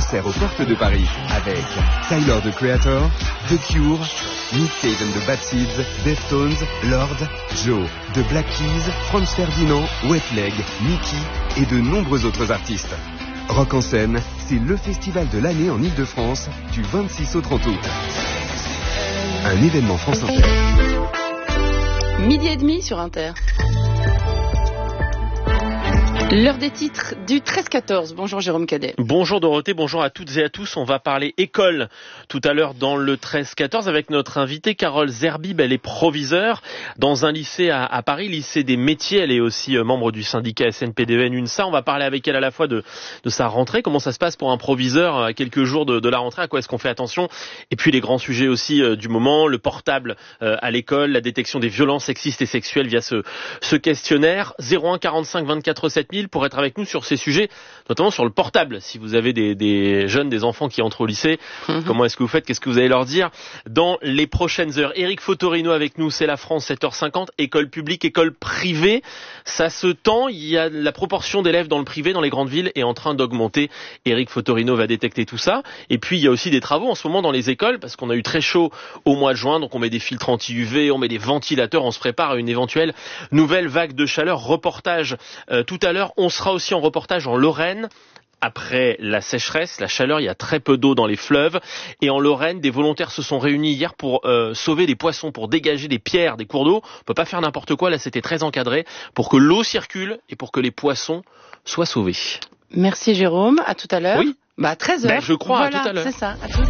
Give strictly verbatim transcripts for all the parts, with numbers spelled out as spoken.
concert aux portes de Paris avec Tyler, the Creator, The Cure, Nick Cave and the Bad Seeds, Deftones, Lord, Joe, The Black Keys, Franz Ferdinand, Wet Leg, Mickey et de nombreux autres artistes. Rock en scène, c'est le festival de l'année en Ile-de-France du vingt-six au trente août. Un événement France Inter. Midi et demi sur Inter. L'heure des titres du treize quatorze. Bonjour Jérôme Cadet. Bonjour Dorothée, bonjour à toutes et à tous. On va parler école tout à l'heure dans le treize quatorze avec notre invitée Carole Zerbib. Elle est proviseure dans un lycée à, à Paris, lycée des métiers. Elle est aussi euh, membre du syndicat S N P D E N UNSA. On va parler avec elle à la fois de, de sa rentrée, comment ça se passe pour un proviseur à quelques jours de, de la rentrée, à quoi est-ce qu'on fait attention, et puis les grands sujets aussi euh, du moment, le portable euh, à l'école, la détection des violences sexistes et sexuelles via ce, ce questionnaire. zéro un quarante-cinq vingt-quatre sept mille pour être avec nous sur ces sujets, notamment sur le portable. Si vous avez des, des jeunes, des enfants qui entrent au lycée, mmh. comment est-ce que vous faites? Qu'est-ce que vous allez leur dire dans les prochaines heures? Éric Fotorino avec nous, c'est la France, sept heures cinquante. École publique, école privée, ça se tend. Il y a la proportion d'élèves dans le privé, dans les grandes villes, est en train d'augmenter. Éric Fotorino va détecter tout ça. Et puis il y a aussi des travaux en ce moment dans les écoles, parce qu'on a eu très chaud au mois de juin, donc on met des filtres anti-U V, on met des ventilateurs, on se prépare à une éventuelle nouvelle vague de chaleur. Reportage euh, tout à l'heure. On sera aussi en reportage en Lorraine. Après la sécheresse, la chaleur, il y a très peu d'eau dans les fleuves. Et en Lorraine, des volontaires se sont réunis hier pour euh, sauver des poissons, pour dégager des pierres, des cours d'eau. On peut pas faire n'importe quoi, là c'était très encadré, pour que l'eau circule et pour que les poissons soient sauvés. Merci Jérôme, à tout à l'heure. Oui. Bah à treize heures. Ben, je crois, voilà, à tout à l'heure. C'est ça, à toutes.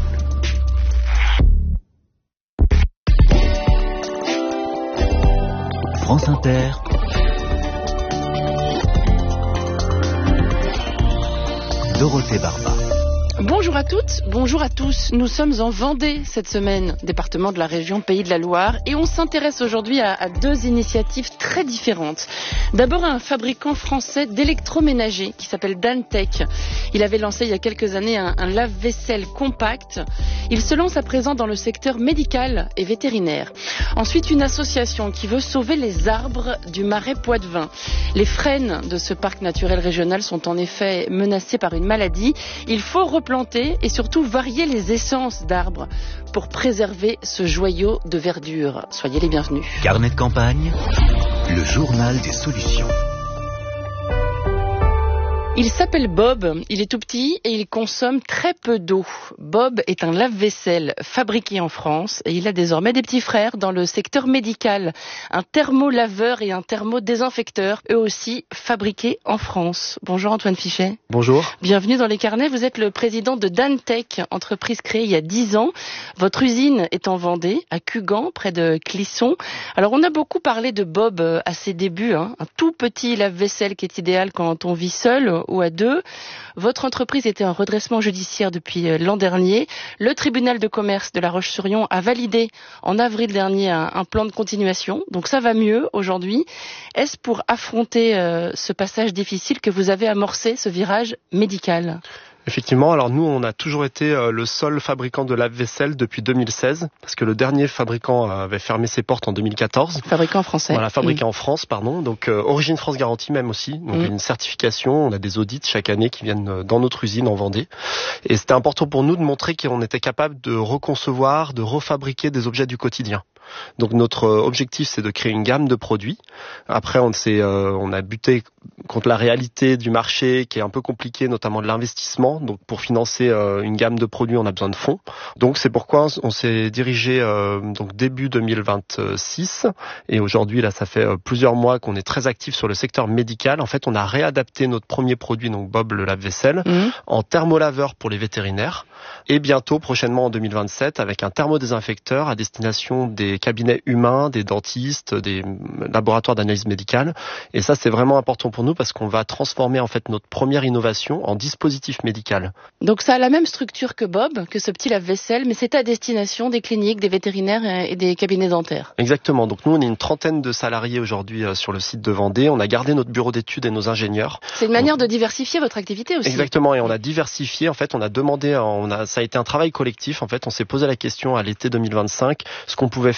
France Inter. Dorothée Barba. Bonjour à toutes, bonjour à tous. Nous sommes en Vendée cette semaine, département de la région Pays de la Loire, et on s'intéresse aujourd'hui à, à deux initiatives très différentes. D'abord à un fabricant français d'électroménager qui s'appelle Dantec. Il avait lancé il y a quelques années un, un lave-vaisselle compact. Il se lance à présent dans le secteur médical et vétérinaire. Ensuite, une association qui veut sauver les arbres du marais Poitevin. Les frênes de ce parc naturel régional sont en effet menacés par une maladie. Il faut replanter et surtout varier les essences d'arbres pour préserver ce joyau de verdure. Soyez les bienvenus. Carnet de campagne, le journal des solutions. Il s'appelle Bob, il est tout petit et il consomme très peu d'eau. Bob est un lave-vaisselle fabriqué en France et il a désormais des petits frères dans le secteur médical. Un thermolaveur et un thermodésinfecteur, eux aussi fabriqués en France. Bonjour Antoine Fichet. Bonjour. Bienvenue dans les carnets, vous êtes le président de Dantec, entreprise créée il y a dix ans. Votre usine est en Vendée, à Cugand, près de Clisson. Alors on a beaucoup parlé de Bob à ses débuts, hein. Un tout petit lave-vaisselle qui est idéal quand on vit seul ou à deux. Votre entreprise était en redressement judiciaire depuis l'an dernier. Le tribunal de commerce de La Roche-sur-Yon a validé en avril dernier un, un plan de continuation. Donc ça va mieux aujourd'hui. Est-ce pour affronter euh, ce passage difficile que vous avez amorcé ce virage médical ? Effectivement, alors nous, on a toujours été euh, le seul fabricant de lave-vaisselle depuis deux mille seize, parce que le dernier fabricant avait fermé ses portes en deux mille quatorze. Fabricant français. Voilà, fabriqué mmh. en France, pardon. Donc, euh, Origine France Garantie même aussi. Donc, mmh. une certification. On a des audits chaque année qui viennent dans notre usine en Vendée. Et c'était important pour nous de montrer qu'on était capable de reconcevoir, de refabriquer des objets du quotidien. Donc notre objectif, c'est de créer une gamme de produits. Après, on s'est, euh, on a buté contre la réalité du marché qui est un peu compliquée, notamment de l'investissement. Donc pour financer euh, une gamme de produits, on a besoin de fonds. Donc c'est pourquoi on s'est dirigé euh, donc début deux mille vingt-six et aujourd'hui là, ça fait euh, plusieurs mois qu'on est très actif sur le secteur médical. En fait, on a réadapté notre premier produit, donc Bob le lave-vaisselle, mmh. en thermolaveur pour les vétérinaires et bientôt, prochainement en deux mille vingt-sept, avec un thermodésinfecteur à destination des cabinets humains, des dentistes, des laboratoires d'analyse médicale. Et ça, c'est vraiment important pour nous parce qu'on va transformer en fait notre première innovation en dispositif médical. Donc ça a la même structure que Bob, que ce petit lave-vaisselle, mais c'est à destination des cliniques, des vétérinaires et des cabinets dentaires. Exactement. Donc nous, on est une trentaine de salariés aujourd'hui sur le site de Vendée. On a gardé notre bureau d'études et nos ingénieurs. C'est une manière Donc, de diversifier votre activité aussi. Exactement. Et on a diversifié. En fait, on a demandé, on a, ça a été un travail collectif. En fait, on s'est posé la question à l'été deux mille vingt-cinq, ce qu'on pouvait faire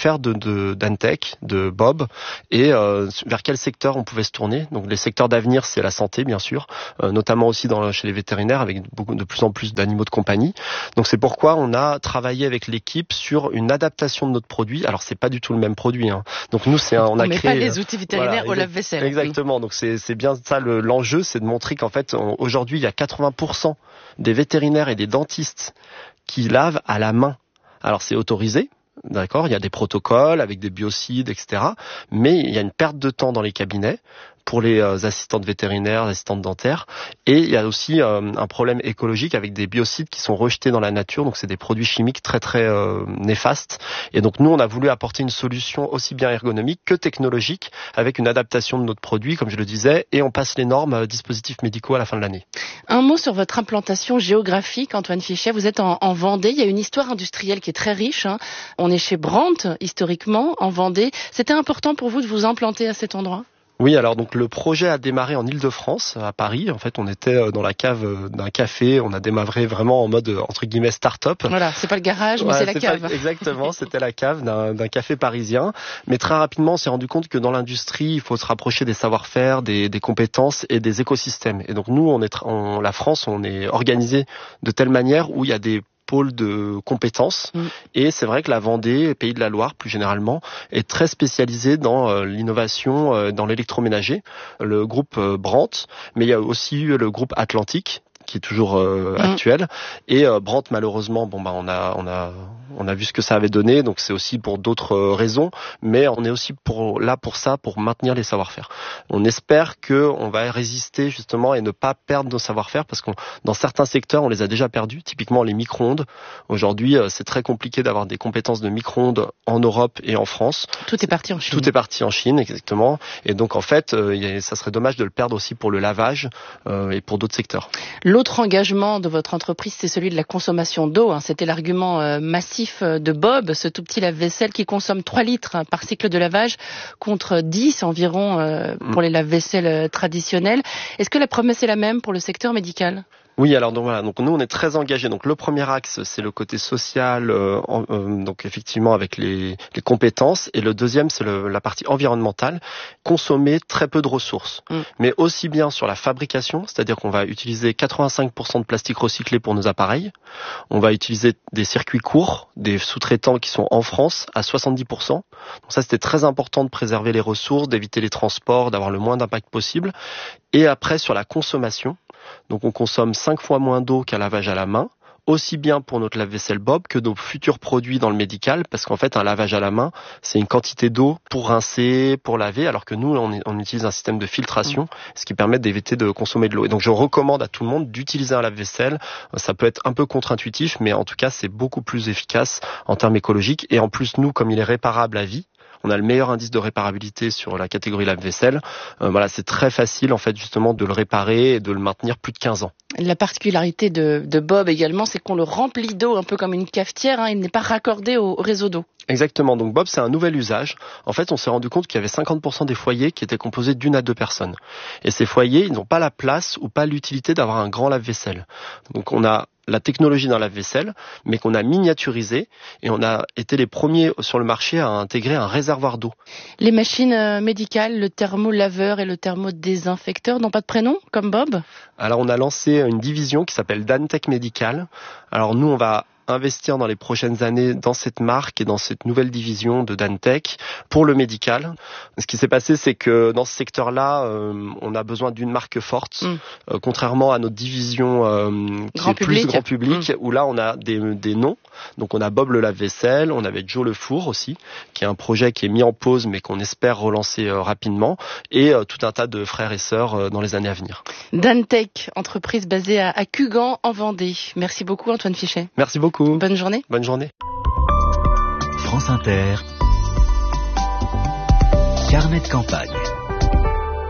faire de, de Dantec, de Bob, et euh, vers quel secteur on pouvait se tourner. Donc les secteurs d'avenir, c'est la santé, bien sûr, euh, notamment aussi dans, chez les vétérinaires, avec beaucoup, de plus en plus d'animaux de compagnie. Donc c'est pourquoi on a travaillé avec l'équipe sur une adaptation de notre produit. Alors c'est pas du tout le même produit, hein. Donc nous, c'est un, on, on a met créé pas les outils vétérinaires voilà, au lave-vaisselle. Exactement. Donc c'est, c'est bien ça le, l'enjeu, c'est de montrer qu'en fait on, aujourd'hui il y a quatre-vingts pour cent des vétérinaires et des dentistes qui lavent à la main. Alors c'est autorisé. D'accord, il y a des protocoles avec des biocides, et cetera. Mais il y a une perte de temps dans les cabinets pour les euh, assistantes vétérinaires, assistantes dentaires. Et il y a aussi euh, un problème écologique avec des biocides qui sont rejetés dans la nature. Donc c'est des produits chimiques très très euh, néfastes. Et donc nous, on a voulu apporter une solution aussi bien ergonomique que technologique avec une adaptation de notre produit, comme je le disais. Et on passe les normes euh, dispositifs médicaux à la fin de l'année. Un mot sur votre implantation géographique, Antoine Fichet. Vous êtes en, en Vendée. Il y a une histoire industrielle qui est très riche, hein. On est chez Brandt, historiquement, en Vendée. C'était important pour vous de vous implanter à cet endroit ? Oui, alors donc le projet a démarré en Île-de-France, à Paris. En fait, on était dans la cave d'un café. On a démarré vraiment en mode entre guillemets start-up. Voilà, c'est pas le garage, mais ouais, c'est la c'est cave. Pas, exactement, c'était la cave d'un, d'un café parisien. Mais très rapidement, on s'est rendu compte que dans l'industrie, il faut se rapprocher des savoir-faire, des, des compétences et des écosystèmes. Et donc nous, on est, on, la France, on est organisé de telle manière où il y a des pôle de compétences. Mmh. Et c'est vrai que la Vendée, Pays de la Loire plus généralement, est très spécialisée dans euh, l'innovation, euh, dans l'électroménager. Le groupe euh, Brandt, mais il y a aussi eu le groupe Atlantique, qui est toujours euh, mmh. actuel. Et euh, Brandt, malheureusement, bon bah on a on a on a vu ce que ça avait donné, donc c'est aussi pour d'autres euh, raisons, mais on est aussi pour là pour ça, pour maintenir les savoir-faire. On espère que on va résister justement et ne pas perdre nos savoir-faire, parce que dans certains secteurs, on les a déjà perdus. Typiquement les micro-ondes. Aujourd'hui, euh, c'est très compliqué d'avoir des compétences de micro-ondes en Europe et en France. Tout est parti en Chine. Tout est parti en Chine, exactement. Et donc en fait, euh, y a, ça serait dommage de le perdre aussi pour le lavage euh, et pour d'autres secteurs. L'autre engagement de votre entreprise, c'est celui de la consommation d'eau. C'était l'argument euh, massif de Bob, ce tout petit lave-vaisselle qui consomme trois litres par cycle de lavage contre dix environ euh, pour les lave-vaisselles traditionnels. Est-ce que la promesse est la même pour le secteur médical ? Oui, alors donc voilà, donc nous on est très engagés. Donc le premier axe, c'est le côté social, euh, euh, donc effectivement avec les, les compétences, et le deuxième, c'est le, la partie environnementale, consommer très peu de ressources, mm. mais aussi bien sur la fabrication, c'est-à-dire qu'on va utiliser quatre-vingt-cinq pour cent de plastique recyclé pour nos appareils, on va utiliser des circuits courts, des sous-traitants qui sont en France à soixante-dix pour cent. Donc ça, c'était très important de préserver les ressources, d'éviter les transports, d'avoir le moins d'impact possible. Et après, sur la consommation, donc on consomme cinq fois moins d'eau qu'un lavage à la main, aussi bien pour notre lave-vaisselle Bob que nos futurs produits dans le médical, parce qu'en fait un lavage à la main, c'est une quantité d'eau pour rincer, pour laver, alors que nous on, est, on utilise un système de filtration, mmh. ce qui permet d'éviter de consommer de l'eau. Et donc je recommande à tout le monde d'utiliser un lave-vaisselle. Ça peut être un peu contre-intuitif, mais en tout cas c'est beaucoup plus efficace en termes écologiques. Et en plus nous, comme il est réparable à vie, on a le meilleur indice de réparabilité sur la catégorie lave-vaisselle. Euh, voilà, c'est très facile en fait justement de le réparer et de le maintenir plus de quinze ans. La particularité de, de Bob également, c'est qu'on le remplit d'eau un peu comme une cafetière, hein, il n'est pas raccordé au, au réseau d'eau. Exactement, donc Bob c'est un nouvel usage. En fait on s'est rendu compte qu'il y avait cinquante pour cent des foyers qui étaient composés d'une à deux personnes. Et ces foyers, ils n'ont pas la place ou pas l'utilité d'avoir un grand lave-vaisselle. Donc on a la technologie d'un lave-vaisselle, mais qu'on a miniaturisé, et on a été les premiers sur le marché à intégrer un réservoir d'eau. Les machines médicales, le thermolaveur et le thermodésinfecteur n'ont pas de prénom, comme Bob ? Alors on a lancé une division qui s'appelle Dantec Medical. Alors nous on va investir dans les prochaines années dans cette marque et dans cette nouvelle division de Dantec pour le médical. Ce qui s'est passé, c'est que dans ce secteur-là, euh, on a besoin d'une marque forte, mmh. euh, contrairement à notre division euh, qui grand est public. plus grand public, mmh. où là on a des, des noms. Donc on a Bob le lave-vaisselle, on avait Joe le four aussi, qui est un projet qui est mis en pause mais qu'on espère relancer euh, rapidement, et euh, tout un tas de frères et sœurs euh, dans les années à venir. Dantec, entreprise basée à, à Cugand en Vendée. Merci beaucoup Antoine Fichet. Merci beaucoup. Bonne journée. Bonne journée. France Inter. Carnet de campagne.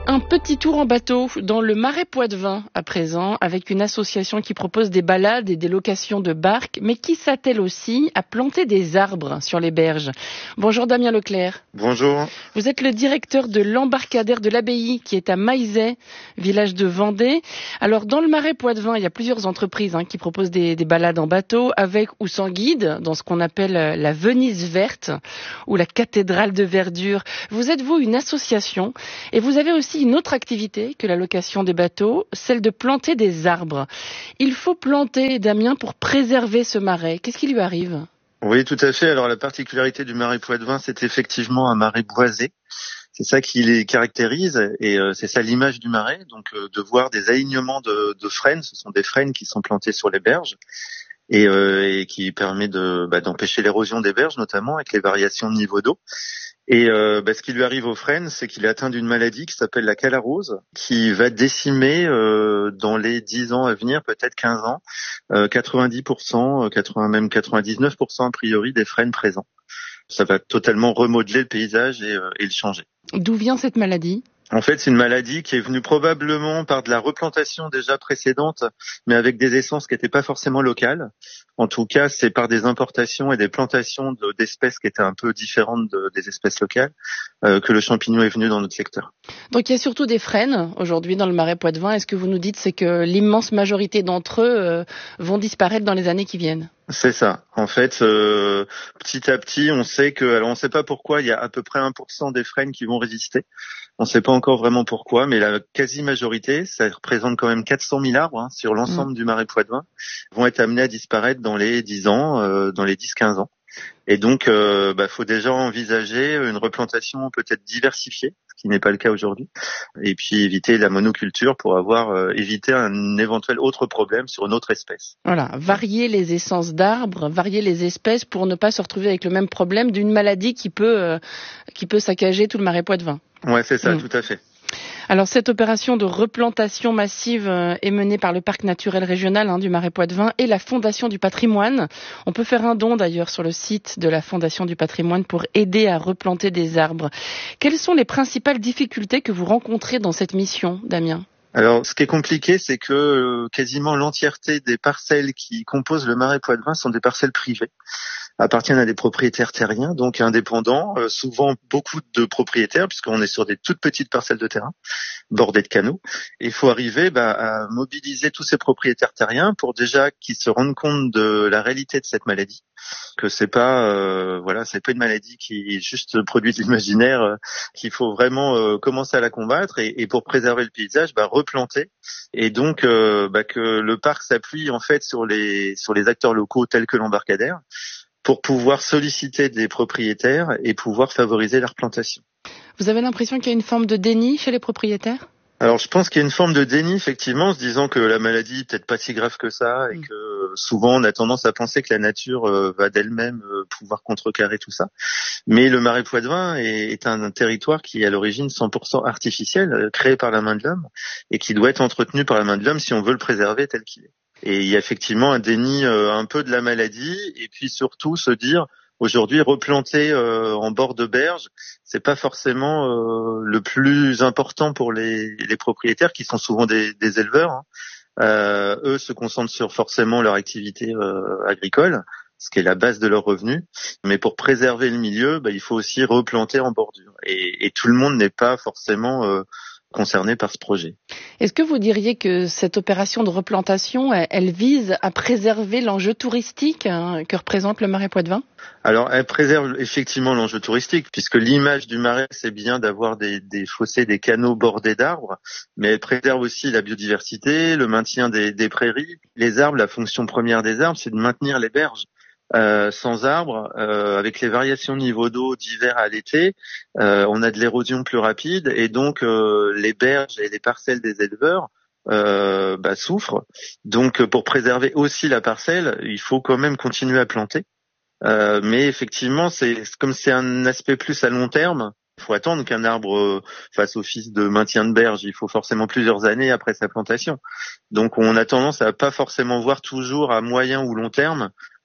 Un petit tour en bateau dans le Marais Poitevin à présent, avec une association qui propose des balades et des locations de barques, mais qui s'attelle aussi à planter des arbres sur les berges. Bonjour Damien Leclerc. Bonjour. Vous êtes le directeur de l'embarcadère de l'Abbaye, qui est à Maizet, village de Vendée. Alors dans le Marais Poitevin, il y a plusieurs entreprises hein, qui proposent des, des balades en bateau, avec ou sans guide, dans ce qu'on appelle la Venise verte, ou la cathédrale de verdure. Vous êtes vous une association, et vous avez aussi une autre activité que la location des bateaux, celle de planter des arbres. Il faut planter, Damien, pour préserver ce marais. Qu'est-ce qui lui arrive ? Oui, tout à fait. Alors la particularité du Marais Poitevin, c'est effectivement un marais boisé. C'est ça qui les caractérise et euh, c'est ça l'image du marais. Donc euh, de voir des alignements de, de frênes, ce sont des frênes qui sont plantées sur les berges et, euh, et qui permet de bah, d'empêcher l'érosion des berges, notamment avec les variations de niveau d'eau. Et euh, bah, ce qui lui arrive aux frênes, c'est qu'il est atteint d'une maladie qui s'appelle la calarose, qui va décimer euh, dans les dix ans à venir, peut-être quinze ans, euh, quatre-vingt-dix pour cent, quatre-vingts, même quatre-vingt-dix-neuf pour cent a priori des frênes présents. Ça va totalement remodeler le paysage et, euh, et le changer. D'où vient cette maladie ? En fait, c'est une maladie qui est venue probablement par de la replantation déjà précédente, mais avec des essences qui n'étaient pas forcément locales. En tout cas, c'est par des importations et des plantations de, d'espèces qui étaient un peu différentes de, des espèces locales euh, que le champignon est venu dans notre secteur. Donc il y a surtout des frênes aujourd'hui dans le Marais Poitevin. Est-ce que vous nous dites c'est que l'immense majorité d'entre eux euh, vont disparaître dans les années qui viennent ? C'est ça. En fait, euh, petit à petit, on sait que, alors on ne sait pas pourquoi, il y a à peu près un pour cent des frênes qui vont résister. On ne sait pas encore vraiment pourquoi, mais la quasi-majorité, ça représente quand même quatre cent mille arbres hein, sur l'ensemble mmh. du Marais Poitevin, vont être amenés à disparaître dans les dix ans, euh, dans les dix à quinze ans. Et donc, il euh, bah, faut déjà envisager une replantation peut-être diversifiée, ce qui n'est pas le cas aujourd'hui, et puis éviter la monoculture pour avoir euh, évité un éventuel autre problème sur une autre espèce. Voilà, varier les essences d'arbres, varier les espèces pour ne pas se retrouver avec le même problème d'une maladie qui peut euh, qui peut saccager tout le Marais Poitevin. Ouais, c'est ça, mmh. tout à fait. Alors cette opération de replantation massive est menée par le parc naturel régional hein, du Marais Poitevin et la Fondation du patrimoine. On peut faire un don d'ailleurs sur le site de la Fondation du patrimoine pour aider à replanter des arbres. Quelles sont les principales difficultés que vous rencontrez dans cette mission, Damien ? Alors, ce qui est compliqué, c'est que euh, quasiment l'entièreté des parcelles qui composent le Marais Poitevin sont des parcelles privées, appartiennent à des propriétaires terriens, donc indépendants, euh, souvent beaucoup de propriétaires, puisqu'on est sur des toutes petites parcelles de terrain, bordées de canaux. Et il faut arriver bah, à mobiliser tous ces propriétaires terriens pour déjà qu'ils se rendent compte de la réalité de cette maladie, que c'est pas euh, voilà, c'est pas une maladie qui est juste produit de l'imaginaire, euh, qu'il faut vraiment euh, commencer à la combattre et, et pour préserver le paysage, bah, replanter. Et donc euh, bah, que le parc s'appuie en fait sur les sur les acteurs locaux tels que l'embarcadère, pour pouvoir solliciter des propriétaires et pouvoir favoriser la replantation. Vous avez l'impression qu'il y a une forme de déni chez les propriétaires ? Alors je pense qu'il y a une forme de déni effectivement, en se disant que la maladie est peut-être pas si grave que ça et mmh. que souvent on a tendance à penser que la nature euh, va d'elle-même euh, pouvoir contrecarrer tout ça. Mais le Marais Poitevin est, est un, un territoire qui est à l'origine cent pour cent artificiel, euh, créé par la main de l'homme et qui doit être entretenu par la main de l'homme si on veut le préserver tel qu'il est. Et il y a effectivement un déni euh, un peu de la maladie et puis surtout se dire aujourd'hui replanter euh, en bord de berge, c'est pas forcément euh, le plus important pour les, les propriétaires qui sont souvent des, des éleveurs. Hein. Euh, eux se concentrent sur forcément leur activité euh, agricole, ce qui est la base de leurs revenus. Mais pour préserver le milieu, bah, il faut aussi replanter en bordure. Et, et tout le monde n'est pas forcément euh, concerné par ce projet. Est-ce que vous diriez que cette opération de replantation, elle, elle vise à préserver l'enjeu touristique hein, que représente le Marais Poitevin ? Alors, elle préserve effectivement l'enjeu touristique, puisque l'image du marais, c'est bien d'avoir des, des fossés, des canaux bordés d'arbres, mais elle préserve aussi la biodiversité, le maintien des, des prairies. Les arbres, la fonction première des arbres, c'est de maintenir les berges. Euh, sans arbres, euh, avec les variations de niveau d'eau d'hiver à l'été, euh, on a de l'érosion plus rapide et donc euh, les berges et les parcelles des éleveurs euh, bah, souffrent. Donc pour préserver aussi la parcelle, il faut quand même continuer à planter. Euh, mais effectivement, c'est comme c'est un aspect plus à long terme. Il faut attendre qu'un arbre euh, fasse office de maintien de berge. Il faut forcément plusieurs années après sa plantation. Donc on a tendance à pas forcément voir toujours à moyen ou long terme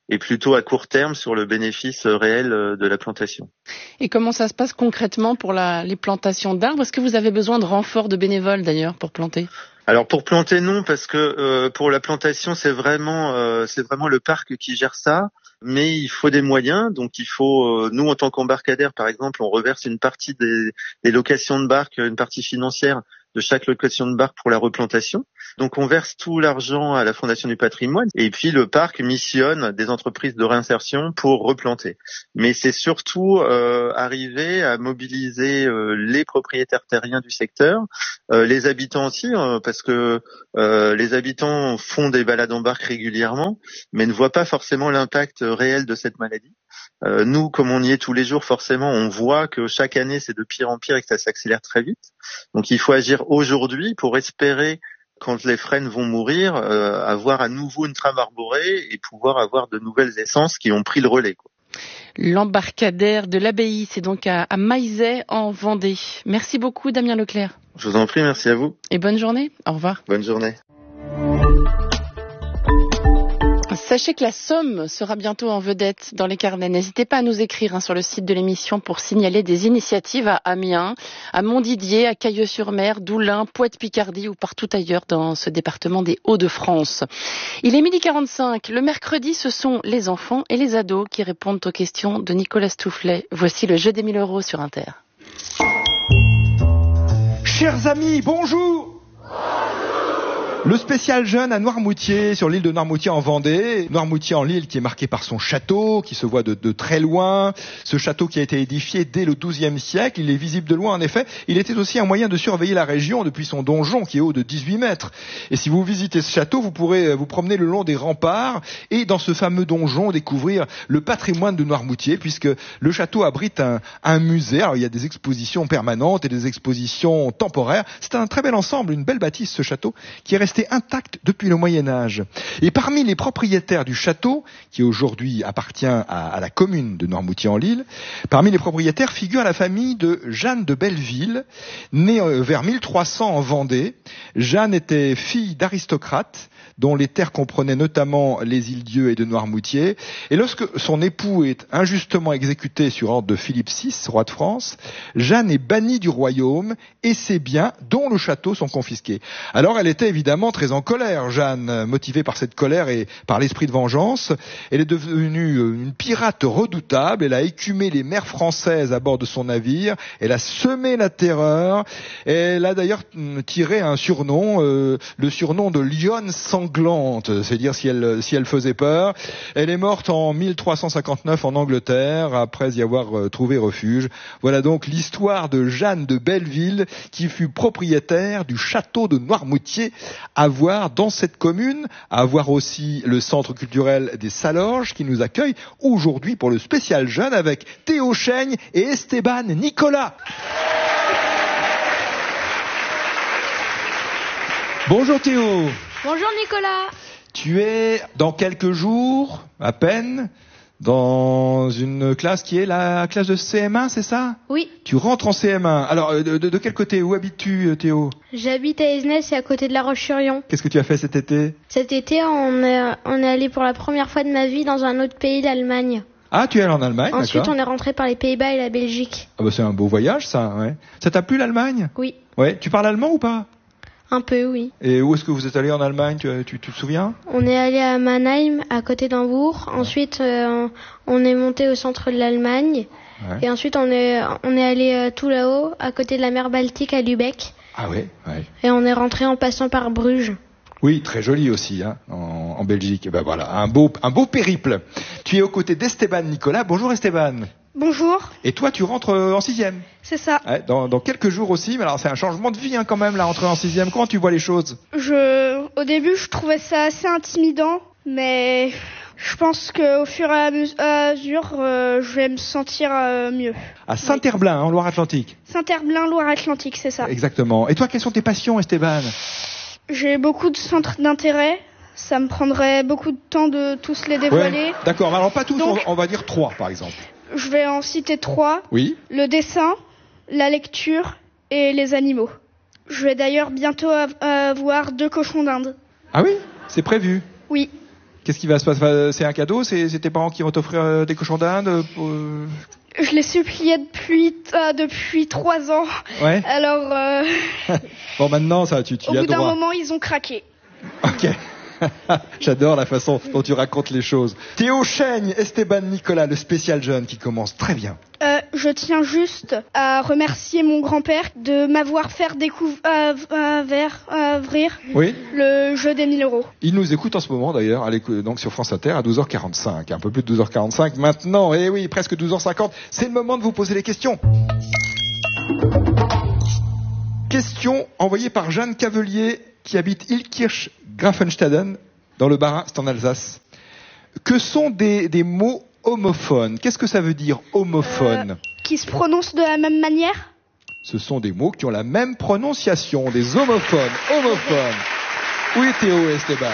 et plutôt à court terme sur le bénéfice réel de la plantation. Et comment ça se passe concrètement pour la, les plantations d'arbres? Est-ce que vous avez besoin de renforts de bénévoles d'ailleurs pour planter? Alors pour planter non, parce que euh, pour la plantation c'est vraiment euh, c'est vraiment le parc qui gère ça, mais il faut des moyens. Donc il faut euh, nous en tant qu'embarcadère par exemple, on reverse une partie des, des locations de barques, une partie financière de chaque location de barque pour la replantation. Donc on verse tout l'argent à la Fondation du patrimoine et puis le parc missionne des entreprises de réinsertion pour replanter. Mais c'est surtout euh, arriver à mobiliser euh, les propriétaires terriens du secteur, euh, les habitants aussi, euh, parce que euh, les habitants font des balades en barque régulièrement, mais ne voient pas forcément l'impact réel de cette maladie. Euh, nous, comme on y est tous les jours, forcément, on voit que chaque année, c'est de pire en pire et que ça s'accélère très vite. Donc, il faut agir aujourd'hui pour espérer, quand les frênes vont mourir, euh, avoir à nouveau une trame arborée et pouvoir avoir de nouvelles essences qui ont pris le relais, quoi. L'embarcadère de l'abbaye, c'est donc à, à Maizet, en Vendée. Merci beaucoup, Damien Leclerc. Je vous en prie, merci à vous. Et bonne journée. Au revoir. Bonne journée. Sachez que la Somme sera bientôt en vedette dans les carnets. N'hésitez pas à nous écrire hein, sur le site de l'émission pour signaler des initiatives à Amiens, à Montdidier, à Cailleux-sur-Mer, Doulin, Poète-Picardie ou partout ailleurs dans ce département des Hauts-de-France. Il est midi quarante-cinq. Le mercredi, ce sont les enfants et les ados qui répondent aux questions de Nicolas Stoufflet. Voici le jeu des mille euros sur Inter. Chers amis, bonjour. Le spécial jeune à Noirmoutier, sur l'île de Noirmoutier en Vendée. Noirmoutier en l'île qui est marqué par son château, qui se voit de, de très loin. Ce château qui a été édifié dès le douzième siècle. Il est visible de loin en effet. Il était aussi un moyen de surveiller la région depuis son donjon qui est haut de dix-huit mètres. Et si vous visitez ce château, vous pourrez vous promener le long des remparts et dans ce fameux donjon découvrir le patrimoine de Noirmoutier, puisque le château abrite un, un musée. Alors il y a des expositions permanentes et des expositions temporaires. C'est un très bel ensemble, une belle bâtisse ce château qui est resté intact depuis le Moyen-Âge. Et parmi les propriétaires du château, qui aujourd'hui appartient à, à la commune de Noirmoutier-en-l'Île, parmi les propriétaires figure la famille de Jeanne de Belleville, née euh, vers mille trois cents en Vendée. Jeanne était fille d'aristocrates, dont les terres comprenaient notamment les îles Dieu et de Noirmoutier. Et lorsque son époux est injustement exécuté sur ordre de Philippe six, roi de France, Jeanne est bannie du royaume et ses biens, dont le château, sont confisqués. Alors elle était évidemment très en colère, Jeanne, motivée par cette colère et par l'esprit de vengeance. Elle est devenue une pirate redoutable, elle a écumé les mers françaises à bord de son navire, elle a semé la terreur, elle a d'ailleurs tiré un surnom, euh, le surnom de lionne sanglante, c'est dire si elle, si elle faisait peur. Elle est morte en mille trois cent cinquante-neuf en Angleterre, après y avoir euh, trouvé refuge. Voilà donc l'histoire de Jeanne de Belleville, qui fut propriétaire du château de Noirmoutier, à voir dans cette commune, à voir aussi le centre culturel des Salorges qui nous accueille aujourd'hui pour le spécial jeune avec Théo Chaigne et Esteban Nicolas. Bonjour Théo. Bonjour Nicolas. Tu es dans quelques jours, à peine, dans une classe qui est la classe de C M un, c'est ça? Oui. Tu rentres en C M un. Alors, de, de, de quel côté? Où habites-tu, Théo? J'habite à Esnay, c'est à côté de La Roche-sur-Yon. Qu'est-ce que tu as fait cet été? Cet été, on est, on est allé pour la première fois de ma vie dans un autre pays d'Allemagne. Ah, tu es allé en Allemagne, Ensuite, d'accord. on est rentré par les Pays-Bas et la Belgique. Ah bah c'est un beau voyage, ça, ouais. Ça t'a plu, l'Allemagne? Oui. Ouais. Tu parles allemand ou pas? Un peu, oui. Et où est-ce que vous êtes allé en Allemagne? tu, tu, tu te souviens? On est allé à Mannheim, à côté d'Hambourg. Ensuite, euh, on est monté au centre de l'Allemagne. Ouais. Et ensuite, on est, on est allé euh, tout là-haut, à côté de la mer Baltique, à Lübeck. Ah ouais, ouais. Et on est rentré en passant par Bruges. Oui, très joli aussi, hein, en, en Belgique. Et ben voilà, un beau, un beau périple. Tu es aux côtés d'Esteban Nicolas. Bonjour Esteban. Bonjour. Et toi, tu rentres en sixième? C'est ça. Ouais, dans, dans quelques jours aussi, mais alors c'est un changement de vie hein, quand même, la rentrée en sixième. Comment tu vois les choses? Je, au début, je trouvais ça assez intimidant, mais je pense qu'au fur et à mesure, euh, je vais me sentir euh, mieux. À Saint-Herblain, en Loire-Atlantique. Saint-Herblain, Loire-Atlantique, c'est ça. Exactement. Et toi, quelles sont tes passions, Esteban? J'ai beaucoup de centres d'intérêt. Ça me prendrait beaucoup de temps de tous les dévoiler. Ouais, d'accord, alors pas tous, Donc, on, on va dire trois par exemple. Je vais en citer trois. Oui. Le dessin, la lecture et les animaux. Je vais d'ailleurs bientôt avoir deux cochons d'Inde. Ah oui? C'est prévu? Oui. Qu'est-ce qui va se passer? C'est un cadeau? C'est, c'est tes parents qui vont t'offrir euh, des cochons d'Inde pour... Je les suppliais depuis euh, depuis trois ans. Ouais. Alors. Euh... bon, maintenant, ça, tu, tu Au y as bout d'un droit. moment, ils ont craqué. Ok. J'adore la façon dont tu racontes les choses. Théo Chaigne, Esteban Nicolas, le spécial jeune qui commence très bien. Euh, je tiens juste à remercier mon grand-père de m'avoir fait découvrir euh, oui. le jeu des mille euros. Il nous écoute en ce moment d'ailleurs, à donc sur France Inter à douze heures quarante-cinq, un peu plus de douze heures quarante-cinq maintenant. Et oui, presque douze heures cinquante. C'est le moment de vous poser les questions. Question envoyée par Jeanne Cavelier qui habite Illkirch Grafenstaden, dans le Bas-Rhin, c'est en Alsace. Que sont des, des mots homophones? Qu'est-ce que ça veut dire, homophone? euh, Qui se prononcent de la même manière? Ce sont des mots qui ont la même prononciation, des homophones. Homophones. Oui, Théo et Esteban.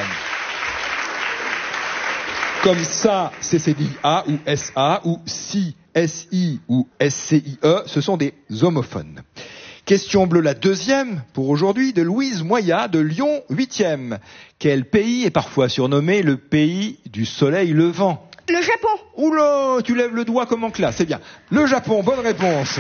Comme ça, C C D I A ou S A, ou si, S I ou S C I E, ce sont des homophones. Question bleue, la deuxième, pour aujourd'hui, de Louise Moya, de Lyon, huitième. Quel pays est parfois surnommé le pays du soleil levant? Le Japon. Oula, tu lèves le doigt comme en classe, c'est bien. Le Japon, bonne réponse.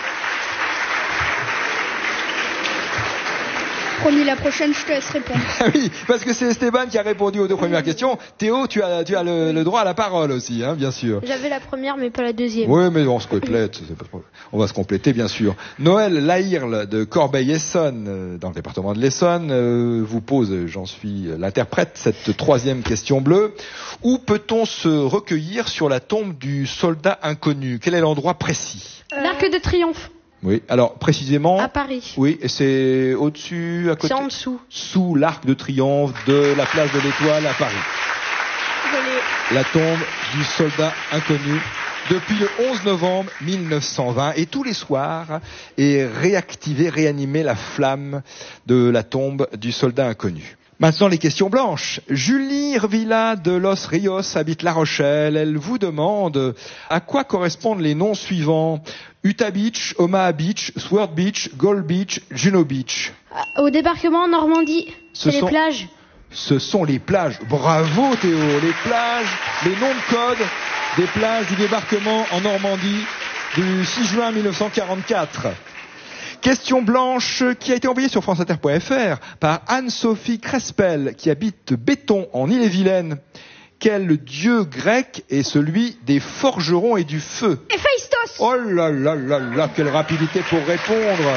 Promis, la prochaine, je te laisse répondre. Oui, parce que c'est Esteban qui a répondu aux deux premières questions. Théo, tu as, tu as le, le droit à la parole aussi, hein, bien sûr. J'avais la première, mais pas la deuxième. Oui, mais on se complète. C'est pas trop... On va se compléter, bien sûr. Noël Lahirle de Corbeil-Essonne, dans le département de l'Essonne, euh, vous pose, j'en suis l'interprète, cette troisième question bleue. Où peut-on se recueillir sur la tombe du soldat inconnu? Quel est l'endroit précis? euh... L'Arc de Triomphe. Oui, alors précisément... À Paris. Oui, et c'est au-dessus, à côté... C'est en dessous. Sous l'Arc de Triomphe de la place de l'Étoile à Paris. La tombe du soldat inconnu depuis le onze novembre mille neuf cent vingt. Et tous les soirs est réactivée, réanimée la flamme de la tombe du soldat inconnu. Maintenant, les questions blanches. Julie Rvilla de Los Rios habite La Rochelle. Elle vous demande à quoi correspondent les noms suivants: Utah Beach, Omaha Beach, Sword Beach, Gold Beach, Juno Beach. Au débarquement en Normandie, Ce c'est sont- les plages. Ce sont les plages. Bravo Théo. Les plages, les noms de code des plages du débarquement en Normandie du six juin mille neuf cent quarante-quatre. Question blanche qui a été envoyée sur franceinter point f r par Anne-Sophie Crespel qui habite Béton en Ille-et-Vilaine. Quel dieu grec est celui des forgerons et du feu? Héphaïstos. Oh là là là là, quelle rapidité pour répondre.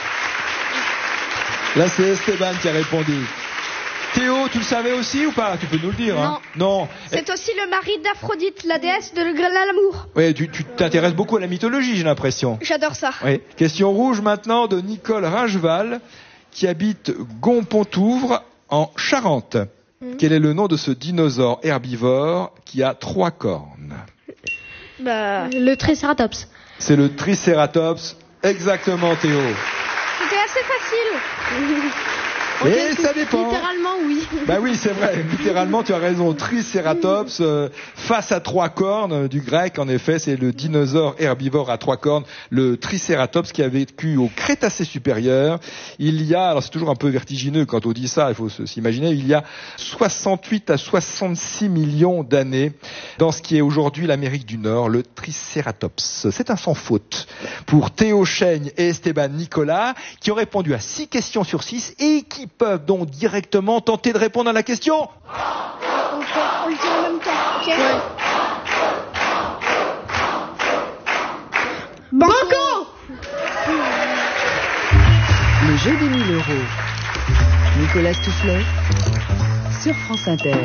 Là c'est Esteban qui a répondu. Théo, tu le savais aussi ou pas? Tu peux nous le dire. Hein? Non. C'est aussi le mari d'Aphrodite, la déesse de l'amour. Oui, tu, tu t'intéresses beaucoup à la mythologie, j'ai l'impression. J'adore ça. Oui. Question rouge maintenant de Nicole Ringeval, qui habite Gonpontouvre en Charente. Mmh. Quel est le nom de ce dinosaure herbivore qui a trois cornes? Bah... Le Triceratops. C'est le Triceratops. Exactement, Théo. C'était assez facile. Et ça dépend. Littéralement, oui. Bah oui, c'est vrai. Littéralement, tu as raison. Triceratops, euh, face à trois cornes, euh, du grec, en effet, c'est le dinosaure herbivore à trois cornes, le Triceratops qui a vécu au Crétacé supérieur. Il y a, alors c'est toujours un peu vertigineux quand on dit ça, il faut s'imaginer, il y a soixante-huit à soixante-six millions d'années dans ce qui est aujourd'hui l'Amérique du Nord, le Triceratops. C'est un sans faute pour Théo Chaigne et Esteban Nicolas, qui ont répondu à six questions sur six et qui peuvent donc directement tenter de répondre à la question. On le fait, on le dit en même temps, ok? Ouais. Banco. Le jeu des mille euros. Nicolas Toufflet sur France Inter.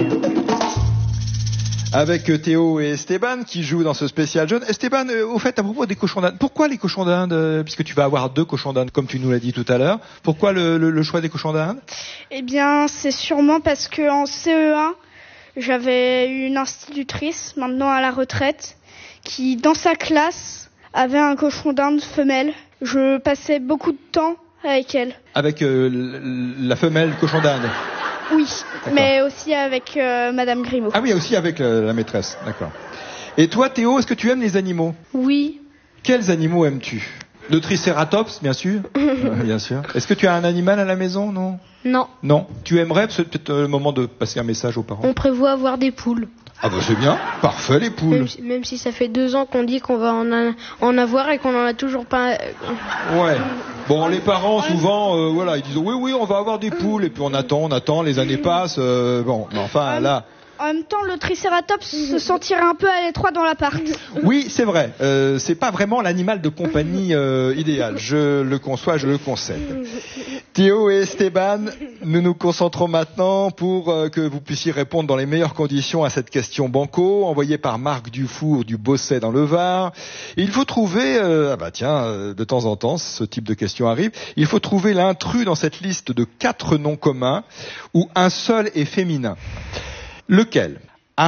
Avec Théo et Esteban qui jouent dans ce spécial jeune. Esteban, euh, au fait, à propos des cochons d'Inde, pourquoi les cochons d'Inde, euh, puisque tu vas avoir deux cochons d'Inde, comme tu nous l'as dit tout à l'heure, pourquoi le, le, le choix des cochons d'Inde? Eh bien, c'est sûrement parce que en C E un, j'avais une institutrice, maintenant à la retraite, qui, dans sa classe, avait un cochon d'Inde femelle. Je passais beaucoup de temps avec elle. Avec euh, la femelle cochon d'Inde? Oui, D'accord. mais aussi avec euh, Madame Grimaud. Ah oui, aussi avec euh, la maîtresse, d'accord. Et toi, Théo, est-ce que tu aimes les animaux? Oui. Quels animaux aimes-tu? De Triceratops, bien sûr. euh, bien sûr. Est-ce que tu as un animal à la maison, non? Non. Non. Tu aimerais, c'est peut-être le moment de passer un message aux parents. On prévoit avoir des poules. Ah bah c'est bien, parfait les poules. Même si, même si ça fait deux ans qu'on dit qu'on va en, a, en avoir et qu'on en a toujours pas. Ouais. Bon, les parents souvent, euh, voilà, ils disent oui, oui, on va avoir des poules et puis on attend, on attend, les années passent. Euh, bon, mais enfin là. En même temps, le Triceratops se sentirait un peu à l'étroit dans l'appart. Oui, c'est vrai. Euh, c'est pas vraiment l'animal de compagnie euh, idéal. Je le conçois, je le concède. Théo et Esteban, nous nous concentrons maintenant pour euh, que vous puissiez répondre dans les meilleures conditions à cette question banco, envoyée par Marc Dufour du Bosset dans le Var. Il faut trouver, euh, ah bah tiens, euh, de temps en temps, ce type de question arrive, il faut trouver l'intrus dans cette liste de quatre noms communs où un seul est féminin. Lequel?